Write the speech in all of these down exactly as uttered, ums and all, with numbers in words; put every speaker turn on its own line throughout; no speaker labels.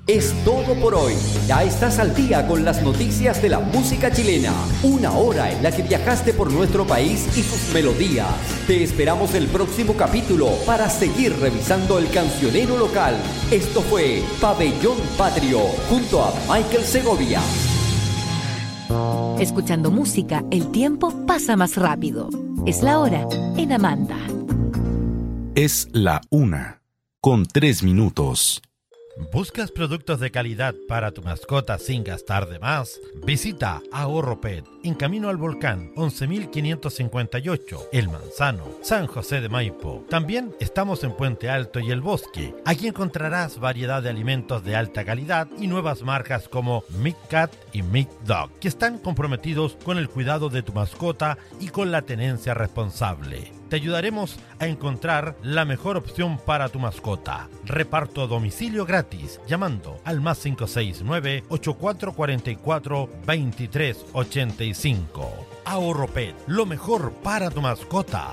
Es todo por hoy. Ya estás al día con las noticias de la música chilena. Una hora en la que viajaste por nuestro país y sus melodías. Te esperamos el próximo capítulo para seguir revisando el cancionero local. Esto fue Pabellón Patrio junto a Michael Segovia.
Escuchando música, el tiempo pasa más rápido. Es la hora en Amanda.
Es la una, con tres minutos.
¿Buscas productos de calidad para tu mascota sin gastar de más? Visita Ahorro Pet en Camino al Volcán once mil quinientos cincuenta y ocho, El Manzano, San José de Maipo. También estamos en Puente Alto y El Bosque. Aquí encontrarás variedad de alimentos de alta calidad y nuevas marcas como Mick Cat y Mick Dog, que están comprometidos con el cuidado de tu mascota y con la tenencia responsable. Te ayudaremos a encontrar la mejor opción para tu mascota. Reparto a domicilio gratis llamando al más cinco seis nueve, ocho cuatro cuatro cuatro, dos tres ocho cinco. Ahorro Pet, lo mejor para tu mascota.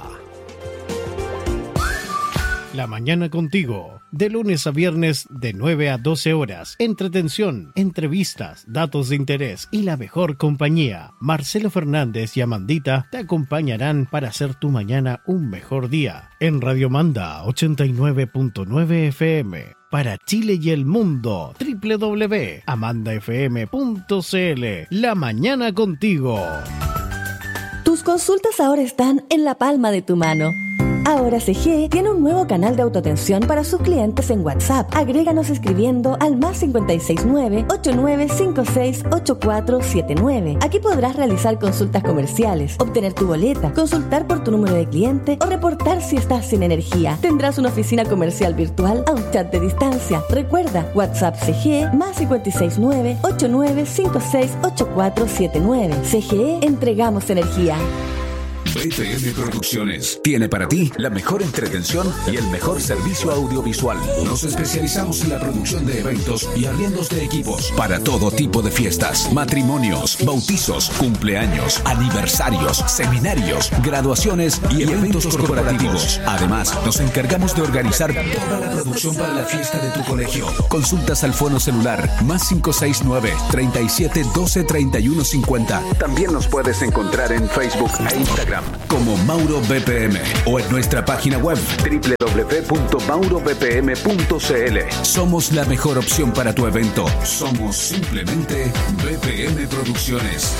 La mañana contigo, de lunes a viernes de nueve a doce horas. Entretención, entrevistas, datos de interés y la mejor compañía. Marcelo Fernández y Amandita te acompañarán para hacer tu mañana un mejor día. En Radio Manda ochenta y nueve punto nueve F M. Para Chile y el mundo, doble u doble u doble u punto amanda f m punto c l. La mañana contigo.
Tus consultas ahora están en la palma de tu mano. Ahora C G tiene un nuevo canal de autoatención para sus clientes en WhatsApp. Agréganos escribiendo al más cinco seis nueve, ocho nueve cinco seis, ocho cuatro siete nueve. Aquí podrás realizar consultas comerciales, obtener tu boleta, consultar por tu número de cliente o reportar si estás sin energía. Tendrás una oficina comercial virtual a un chat de distancia. Recuerda, WhatsApp C G más cinco seis nueve, ocho nueve cinco seis, ocho cuatro siete nueve. C G E, entregamos energía.
B P M Producciones tiene para ti la mejor entretención y el mejor servicio audiovisual. Nos especializamos en la producción de eventos y arriendos de equipos para todo tipo de fiestas, matrimonios, bautizos, cumpleaños, aniversarios, seminarios, graduaciones y eventos corporativos. Además, nos encargamos de organizar toda la producción para la fiesta de tu colegio. Consultas al fono celular más cinco seis nueve, treinta y siete, doce, treinta y uno cincuenta. También nos puedes encontrar en Facebook e Instagram como Mauro B P M o en nuestra página web doble u doble u doble u punto mauro b p m punto c l. Somos la mejor opción para tu evento. Somos simplemente B P M Producciones.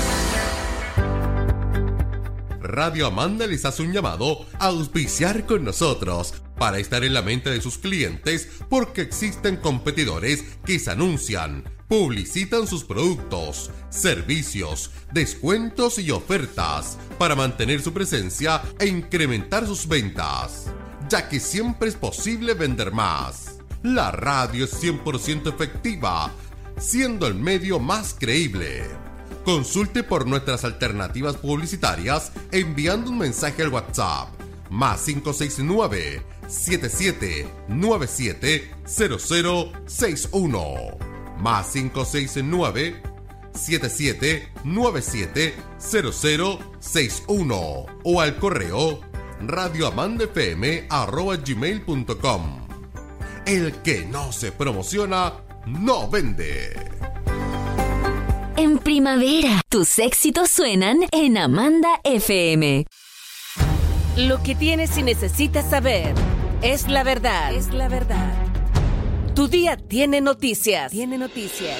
Radio Amanda les hace un llamado a auspiciar con nosotros para estar en la mente de sus clientes, porque existen competidores que se anuncian, publicitan sus productos, servicios, descuentos y ofertas para mantener su presencia e incrementar sus ventas, ya que siempre es posible vender más. La radio es cien por ciento efectiva, siendo el medio más creíble. Consulte por nuestras alternativas publicitarias enviando un mensaje al WhatsApp más cinco seis nueve, siete siete nueve siete, cero cero seis uno más cinco seis nueve, siete siete nueve siete, cero cero seis uno o al correo radioamandafm arroba gmail punto com. El que no se promociona no vende.
En primavera, tus éxitos suenan en Amanda F M.
Lo que tienes y necesitas saber es la verdad. Es la verdad. Tu día tiene noticias. Tiene noticias.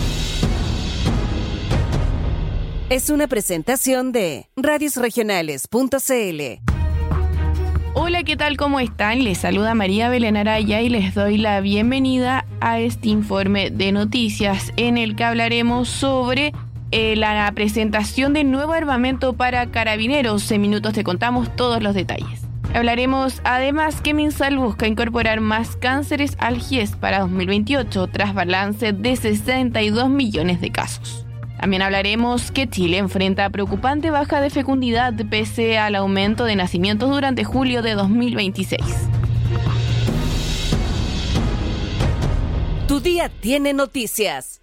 Es una presentación de radios regionales punto c l.
Hola, ¿qué tal? ¿Cómo están? Les saluda María Belén Araya y les doy la bienvenida a este informe de noticias en el que hablaremos sobre eh, la presentación de nuevo armamento para carabineros. En minutos te contamos todos los detalles. Hablaremos además que MinSal busca incorporar más cánceres al G I E S para dos mil veintiocho tras balance de sesenta y dos millones de casos. También hablaremos que Chile enfrenta preocupante baja de fecundidad pese al aumento de nacimientos durante julio de dos mil veintiséis.
Tu día tiene noticias.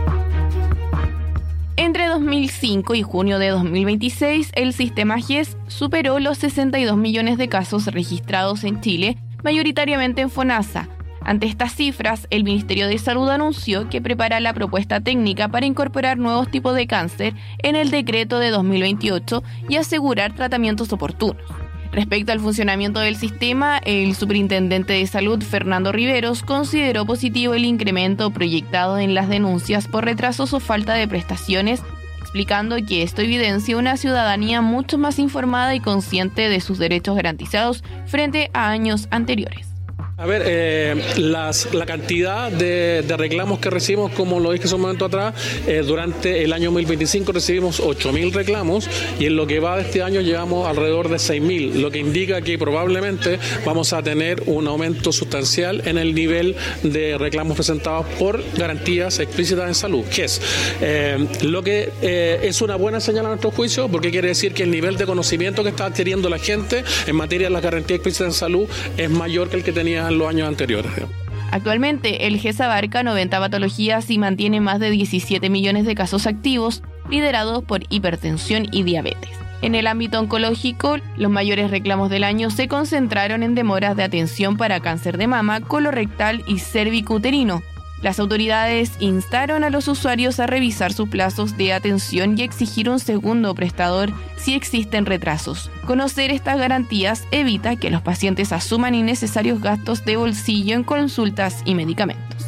Entre dos mil cinco y junio de dos mil veintiséis, el sistema G I E S superó los sesenta y dos millones de casos registrados en Chile, mayoritariamente en FONASA. Ante estas cifras, el Ministerio de Salud anunció que prepara la propuesta técnica para incorporar nuevos tipos de cáncer en el decreto de dos mil veintiocho y asegurar tratamientos oportunos. Respecto al funcionamiento del sistema, el superintendente de salud, Fernando Riveros, consideró positivo el incremento proyectado en las denuncias por retrasos o falta de prestaciones, explicando que esto evidencia una ciudadanía mucho más informada y consciente de sus derechos garantizados frente a años anteriores.
A ver, eh, las, la cantidad de, de reclamos que recibimos, como lo dije hace un momento atrás, eh, durante el año dos mil veinticinco recibimos ocho mil reclamos y en lo que va de este año llevamos alrededor de seis mil, lo que indica que probablemente vamos a tener un aumento sustancial en el nivel de reclamos presentados por garantías explícitas en salud, que es eh, lo que eh, es una buena señal a nuestro juicio, porque quiere decir que el nivel de conocimiento que está adquiriendo la gente en materia de las garantías explícitas en salud es mayor que el que tenía en los años anteriores.
Actualmente, el G E S abarca noventa patologías y mantiene más de diecisiete millones de casos activos, liderados por hipertensión y diabetes. En el ámbito oncológico, los mayores reclamos del año se concentraron en demoras de atención para cáncer de mama, colorectal y cervicuterino. Las autoridades instaron a los usuarios a revisar sus plazos de atención y exigir un segundo prestador si existen retrasos. Conocer estas garantías evita que los pacientes asuman innecesarios gastos de bolsillo en consultas y medicamentos.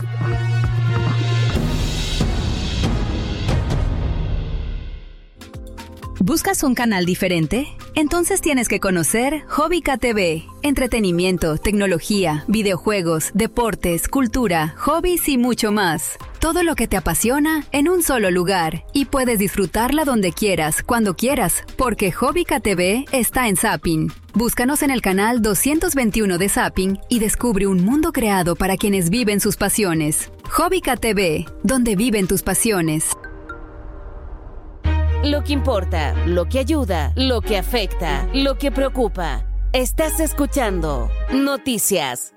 ¿Buscas un canal diferente? Entonces tienes que conocer Hobbica T V. Entretenimiento, tecnología, videojuegos, deportes, cultura, hobbies y mucho más. Todo lo que te apasiona en un solo lugar. Y puedes disfrutarla donde quieras, cuando quieras, porque Hobbica T V está en Zapping. Búscanos en el canal doscientos veintiuno de Zapping y descubre un mundo creado para quienes viven sus pasiones. Hobbica T V, donde viven tus pasiones.
Lo que importa, lo que ayuda, lo que afecta, lo que preocupa. Estás escuchando Noticias.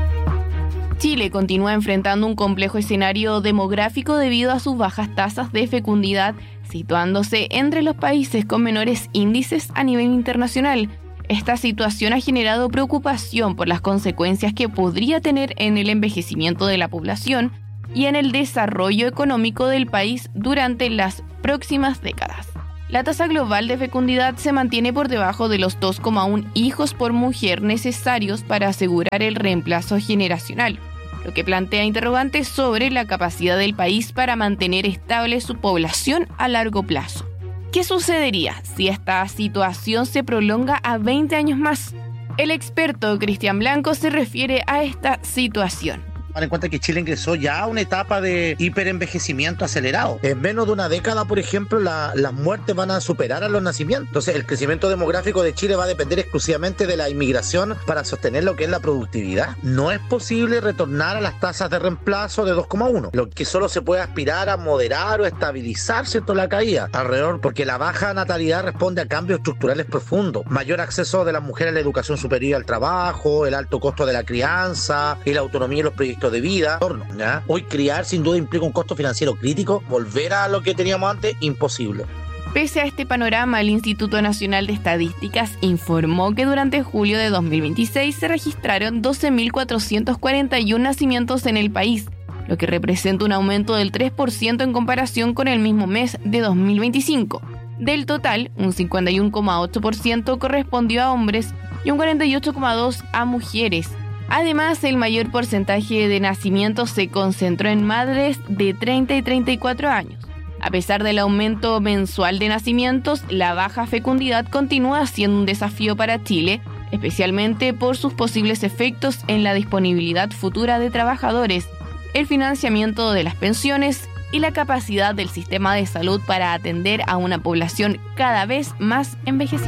Chile continúa enfrentando un complejo escenario demográfico debido a sus bajas tasas de fecundidad, situándose entre los países con menores índices a nivel internacional. Esta situación ha generado preocupación por las consecuencias que podría tener en el envejecimiento de la población y en el desarrollo económico del país durante las próximas décadas. La tasa global de fecundidad se mantiene por debajo de los dos coma uno hijos por mujer necesarios para asegurar el reemplazo generacional, lo que plantea interrogantes sobre la capacidad del país para mantener estable su población a largo plazo. ¿Qué sucedería si esta situación se prolonga a veinte años más? El experto Cristian Blanco se refiere a esta situación.
Ten en cuenta que Chile ingresó ya a una etapa de hiperenvejecimiento acelerado. En menos de una década, por ejemplo, la, las muertes van a superar a los nacimientos. Entonces, el crecimiento demográfico de Chile va a depender exclusivamente de la inmigración para sostener lo que es la productividad. No es posible retornar a las tasas de reemplazo de dos coma uno, lo que solo se puede aspirar a moderar o estabilizar, ¿cierto?, la caída alrededor, porque la baja natalidad responde a cambios estructurales profundos, mayor acceso de las mujeres a la educación superior y al trabajo, el alto costo de la crianza y la autonomía y los proyectos de vida. ¿Ya? Hoy criar sin duda implica un costo financiero crítico. Volver a lo que teníamos antes, imposible.
Pese a este panorama, el Instituto Nacional de Estadísticas informó que durante julio de dos mil veintiséis se registraron doce mil cuatrocientos cuarenta y uno nacimientos en el país, lo que representa un aumento del tres por ciento en comparación con el mismo mes de dos mil veinticinco. Del total, un cincuenta y uno coma ocho por ciento correspondió a hombres y un cuarenta y ocho coma dos por ciento a mujeres. Además, el mayor porcentaje de nacimientos se concentró en madres de treinta y treinta y cuatro años. A pesar del aumento mensual de nacimientos, la baja fecundidad continúa siendo un desafío para Chile, especialmente por sus posibles efectos en la disponibilidad futura de trabajadores, el financiamiento de las pensiones y la capacidad del sistema de salud para atender a una población cada vez más envejecida.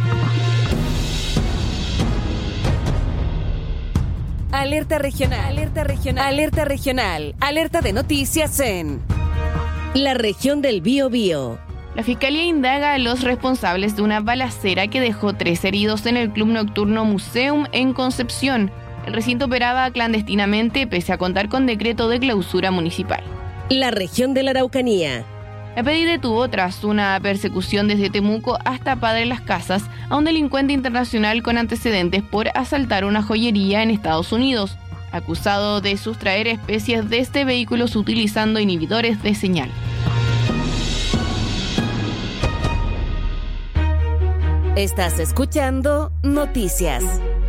Alerta regional, alerta regional, alerta regional, alerta de noticias en la región del Biobío.
La Fiscalía indaga a los responsables de una balacera que dejó tres heridos en el club nocturno Museum en Concepción. El recinto operaba clandestinamente pese a contar con decreto de clausura municipal.
La región de la Araucanía.
La P D I detuvo tras una persecución desde Temuco hasta Padre Las Casas a un delincuente internacional con antecedentes por asaltar una joyería en Estados Unidos. acusado de sustraer especies de este vehículo utilizando inhibidores de señal.
Estás escuchando Noticias.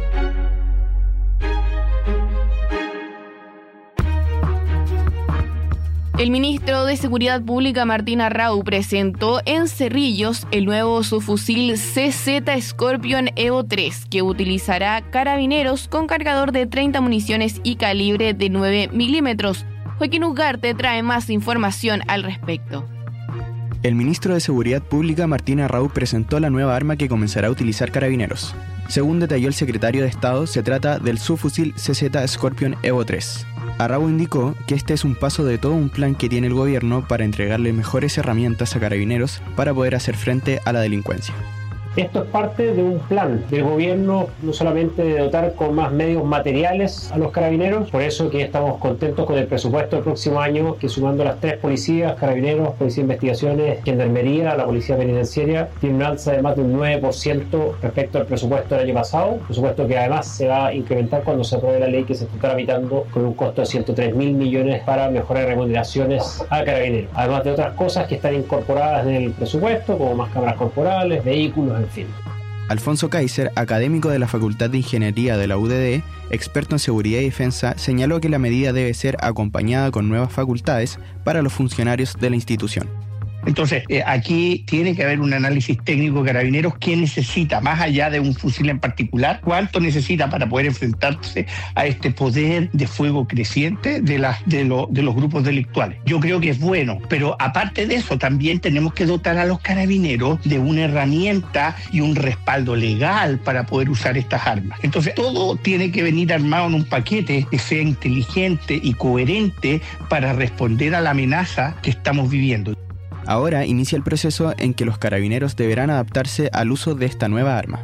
El ministro de Seguridad Pública, Martín Arrau, presentó en Cerrillos el nuevo subfusil C Z Scorpion Evo tres, que utilizará carabineros con cargador de treinta municiones y calibre de nueve milímetros. Joaquín Ugarte trae más información al respecto.
El ministro de Seguridad Pública, Martín Arrau, presentó la nueva arma que comenzará a utilizar carabineros. Según detalló el secretario de Estado, se trata del subfusil C Z Scorpion Evo tres. Arrau indicó que este es un paso de todo un plan que tiene el gobierno para entregarle mejores herramientas a carabineros para poder hacer frente a la delincuencia.
Esto es parte de un plan del gobierno, no solamente de dotar con más medios materiales a los carabineros, por eso que estamos contentos con el presupuesto del próximo año, que sumando las tres policías, carabineros, policía de investigaciones, gendarmería, la policía penitenciaria, tiene un alza de más de un nueve por ciento respecto al presupuesto del año pasado, presupuesto que además se va a incrementar cuando se apruebe la ley que se está tramitando con un costo de ciento tres mil millones para mejorar remuneraciones a carabineros, además de otras cosas que están incorporadas en el presupuesto, como más cámaras corporales, vehículos, en fin.
Alfonso Kaiser, académico de la Facultad de Ingeniería de la U D D, experto en seguridad y defensa, señaló que la medida debe ser acompañada con nuevas facultades para los funcionarios de la institución.
Entonces, eh, aquí tiene que haber un análisis técnico de Carabineros. ¿Qué necesita? Más allá de un fusil en particular, ¿cuánto necesita para poder enfrentarse a este poder de fuego creciente de, las, de, lo, de los grupos delictuales? Yo creo que es bueno, pero aparte de eso, también tenemos que dotar a los Carabineros de una herramienta y un respaldo legal para poder usar estas armas. Entonces, todo tiene que venir armado en un paquete que sea inteligente y coherente para responder a la amenaza que estamos viviendo.
Ahora inicia el proceso en que los carabineros deberán adaptarse al uso de esta nueva arma.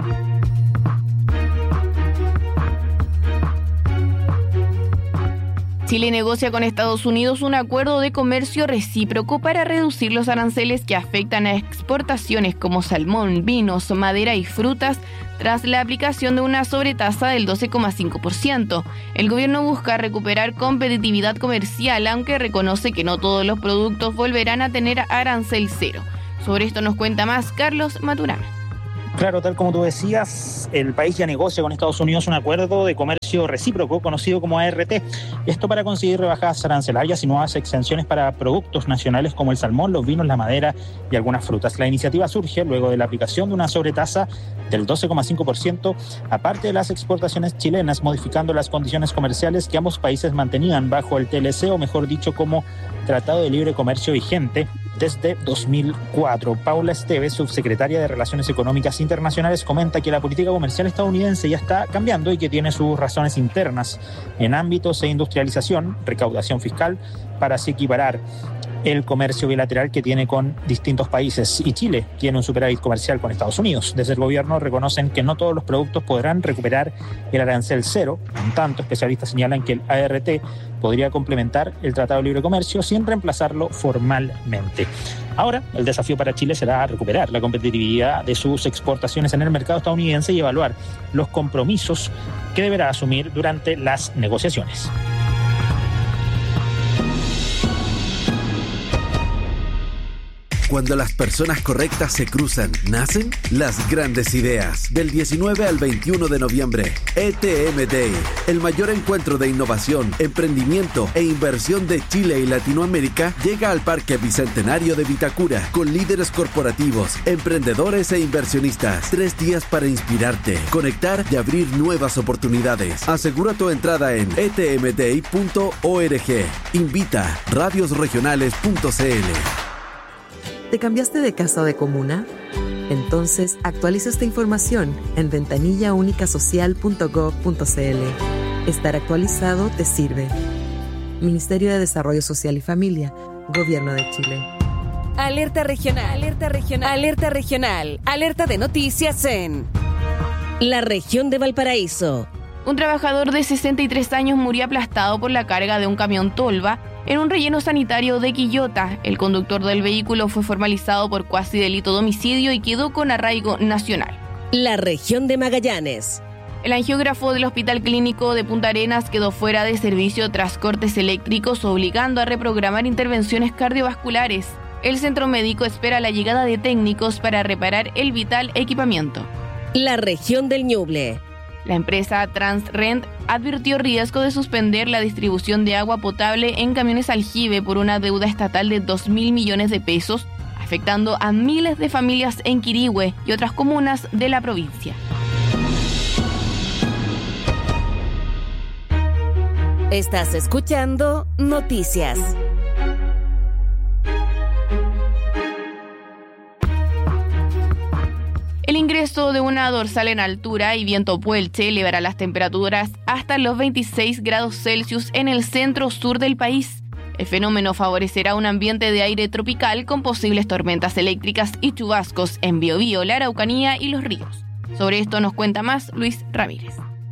Chile negocia con Estados Unidos un acuerdo de comercio recíproco para reducir los aranceles que afectan a exportaciones como salmón, vinos, madera y frutas tras la aplicación de una sobretasa del doce coma cinco por ciento. El gobierno busca recuperar competitividad comercial, aunque reconoce que no todos los productos volverán a tener arancel cero. Sobre esto nos cuenta más Carlos Maturana.
Claro, tal como tú decías, el país ya negocia con Estados Unidos un acuerdo de comercio recíproco conocido como A R T. Esto para conseguir rebajas arancelarias y nuevas exenciones para productos nacionales como el salmón, los vinos, la madera y algunas frutas. La iniciativa surge luego de la aplicación de una sobretasa del doce coma cinco por ciento, aparte de las exportaciones chilenas, modificando las condiciones comerciales que ambos países mantenían bajo el T L C, o mejor dicho, como Tratado de Libre Comercio vigente desde dos mil cuatro. Paula Esteves, subsecretaria de Relaciones Económicas Internacionales, comenta que la política comercial estadounidense ya está cambiando y que tiene sus razones internas en ámbitos de industrialización, recaudación fiscal, para así equiparar el comercio bilateral que tiene con distintos países. Y Chile tiene un superávit comercial con Estados Unidos. Desde el gobierno reconocen que no todos los productos podrán recuperar el arancel cero. En tanto, especialistas señalan que el A R T podría complementar el Tratado de Libre Comercio sin reemplazarlo formalmente. Ahora, el desafío para Chile será recuperar la competitividad de sus exportaciones en el mercado estadounidense y evaluar los compromisos que deberá asumir durante las negociaciones.
Cuando las personas correctas se cruzan, nacen las grandes ideas. Del diecinueve al veintiuno de noviembre, E T M Day, el mayor encuentro de innovación, emprendimiento e inversión de Chile y Latinoamérica, llega al Parque Bicentenario de Vitacura con líderes corporativos, emprendedores e inversionistas. Tres días para inspirarte, conectar y abrir nuevas oportunidades. Asegura tu entrada en e t m day punto org. Invita radios regionales punto c l.
¿Te cambiaste de casa o de comuna? Entonces, actualiza esta información en ventanilla única social punto gov punto c l. Estar actualizado te sirve. Ministerio de Desarrollo Social y Familia, Gobierno de Chile.
Alerta regional, alerta regional, alerta regional, alerta de noticias en la región de Valparaíso.
Un trabajador de sesenta y tres años murió aplastado por la carga de un camión tolva en un relleno sanitario de Quillota. El conductor del vehículo fue formalizado por cuasi delito de homicidio y quedó con arraigo nacional.
La región de Magallanes.
El angiógrafo del Hospital Clínico de Punta Arenas quedó fuera de servicio tras cortes eléctricos, obligando a reprogramar intervenciones cardiovasculares. El centro médico espera la llegada de técnicos para reparar el vital equipamiento.
La región del Ñuble.
La empresa Transrent advirtió riesgo de suspender la distribución de agua potable en camiones aljibe por una deuda estatal de dos mil millones de pesos, afectando a miles de familias en Quirihue y otras comunas de la provincia.
Estás escuchando Noticias.
El ingreso de una dorsal en altura y viento puelche elevará las temperaturas hasta los veintiséis grados Celsius en el centro-sur del país. El fenómeno favorecerá un ambiente de aire tropical con posibles tormentas eléctricas y chubascos en Biobío, la Araucanía y los ríos. Sobre esto nos cuenta más Luis Ramírez.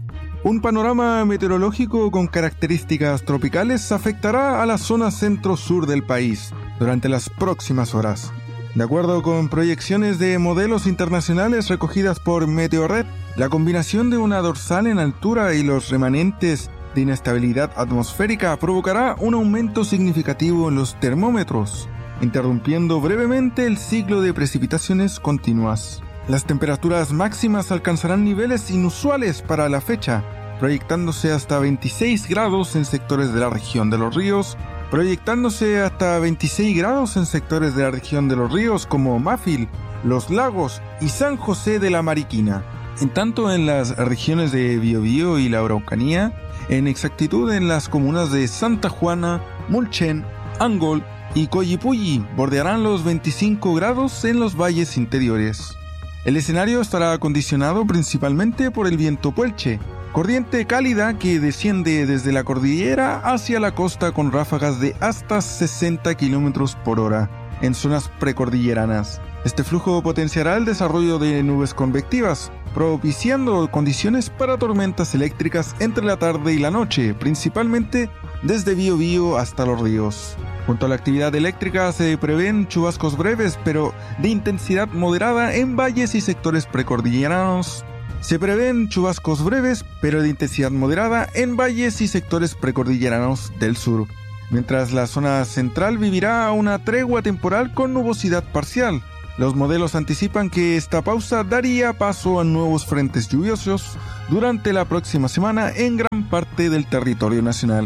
Un panorama meteorológico con características tropicales afectará a la zona centro-sur del país durante las próximas horas. De acuerdo con proyecciones de modelos internacionales recogidas por Meteorred, la combinación de una dorsal en altura y los remanentes de inestabilidad atmosférica provocará un aumento significativo en los termómetros, interrumpiendo brevemente el ciclo de precipitaciones continuas. Las temperaturas máximas alcanzarán niveles inusuales para la fecha, proyectándose hasta veintiséis grados en sectores de la región de los ríos, proyectándose hasta veintiséis grados en sectores de la región de los ríos como Máfil, Los Lagos y San José de la Mariquina. En tanto en las regiones de Biobío y la Araucanía, en exactitud en las comunas de Santa Juana, Mulchen, Angol y Coyipulli bordearán los veinticinco grados en los valles interiores. El escenario estará acondicionado principalmente por el viento puelche, corriente cálida que desciende desde la cordillera hacia la costa con ráfagas de hasta sesenta kilómetros por hora en zonas precordilleranas. Este flujo potenciará el desarrollo de nubes convectivas, propiciando condiciones para tormentas eléctricas entre la tarde y la noche, principalmente desde Biobío hasta los ríos. Junto a la actividad eléctrica se prevén chubascos breves pero de intensidad moderada en valles y sectores precordilleranos. Se prevén chubascos breves pero de intensidad moderada en valles y sectores precordilleranos del sur, mientras la zona central vivirá una tregua temporal con nubosidad parcial. Los modelos anticipan que esta pausa daría paso a nuevos frentes lluviosos durante la próxima semana en gran parte del territorio nacional.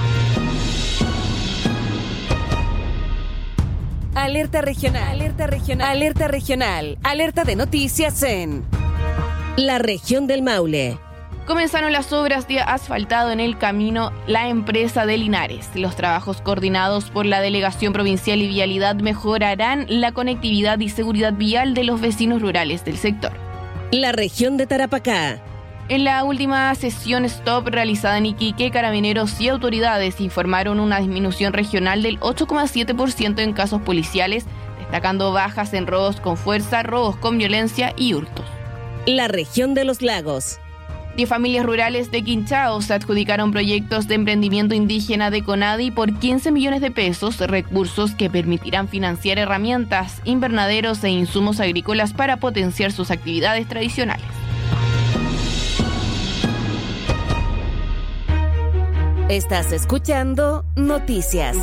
Alerta regional, alerta regional, alerta regional, alerta de noticias en la región del Maule.
Comenzaron las obras de asfaltado en el camino La Empresa de Linares. Los trabajos coordinados por la Delegación Provincial y Vialidad mejorarán la conectividad y seguridad vial de los vecinos rurales del sector.
La región de Tarapacá.
En la última sesión stop realizada en Iquique, carabineros y autoridades informaron una disminución regional del ocho coma siete por ciento en casos policiales, destacando bajas en robos con fuerza, robos con violencia y hurtos.
La región de los lagos.
Diez familias rurales de Quinchao se adjudicaron proyectos de emprendimiento indígena de CONADI por quince millones de pesos, recursos que permitirán financiar herramientas, invernaderos e insumos agrícolas para potenciar sus actividades tradicionales.
Estás escuchando Noticias.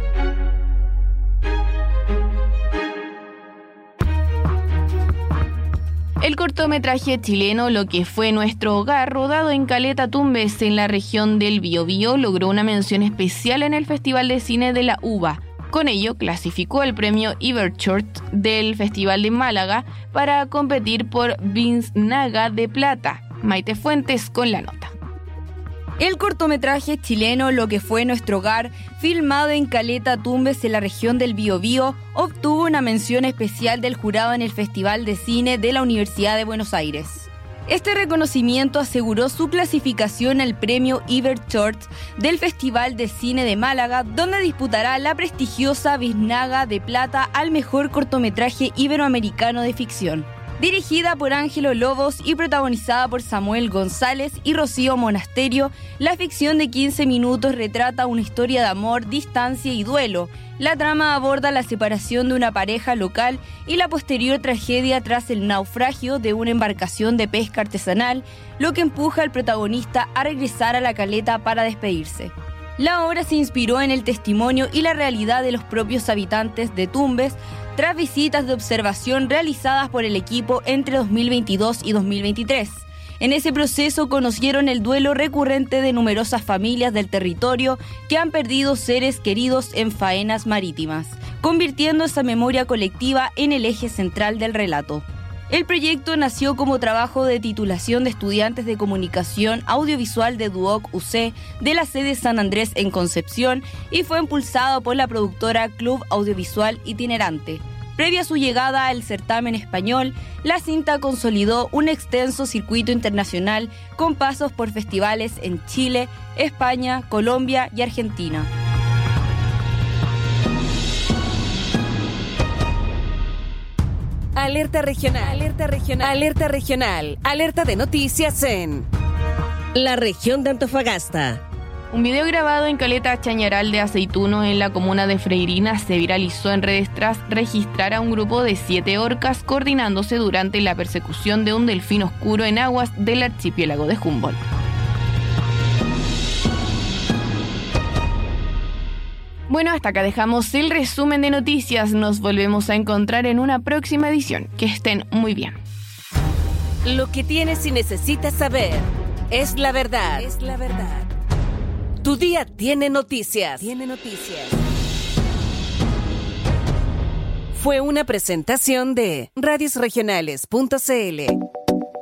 El cortometraje chileno Lo que fue nuestro hogar, rodado en Caleta Tumbes, en la región del Biobío, logró una mención especial en el Festival de Cine de la UBA. Con ello, clasificó el premio Iberchort del Festival de Málaga para competir por Biznaga de Plata. Maite Fuentes con la nota.
El cortometraje chileno Lo que fue nuestro hogar, filmado en Caleta Tumbes en la región del Biobío, obtuvo una mención especial del jurado en el Festival de Cine de la Universidad de Buenos Aires. Este reconocimiento aseguró su clasificación al premio Iberchort del Festival de Cine de Málaga, donde disputará la prestigiosa Biznaga de Plata al mejor cortometraje iberoamericano de ficción. Dirigida por Ángelo Lobos y protagonizada por Samuel González y Rocío Monasterio, la ficción de quince minutos retrata una historia de amor, distancia y duelo. La trama aborda la separación de una pareja local y la posterior tragedia tras el naufragio de una embarcación de pesca artesanal, lo que empuja al protagonista a regresar a la caleta para despedirse. La obra se inspiró en el testimonio y la realidad de los propios habitantes de Tumbes, tras visitas de observación realizadas por el equipo entre dos mil veintidós y dos mil veintitrés. En ese proceso conocieron el duelo recurrente de numerosas familias del territorio que han perdido seres queridos en faenas marítimas, convirtiendo esa memoria colectiva en el eje central del relato. El proyecto nació como trabajo de titulación de estudiantes de comunicación audiovisual de Duoc U C de la sede San Andrés en Concepción y fue impulsado por la productora Club Audiovisual Itinerante. Previa a su llegada al certamen español, la cinta consolidó un extenso circuito internacional con pasos por festivales en Chile, España, Colombia y Argentina.
Alerta regional, alerta regional, alerta regional, alerta de noticias en la región de Antofagasta.
Un video grabado en Caleta Chañaral de Aceituno en la comuna de Freirina se viralizó en redes tras registrar a un grupo de siete orcas coordinándose durante la persecución de un delfín oscuro en aguas del archipiélago de Humboldt. Bueno, hasta acá dejamos el resumen de noticias. Nos volvemos a encontrar en una próxima edición. Que estén muy bien.
Lo que tienes y necesitas saber es la verdad. Es la verdad. Tu día tiene noticias. Tiene noticias. Fue una presentación de radios regionales punto c l.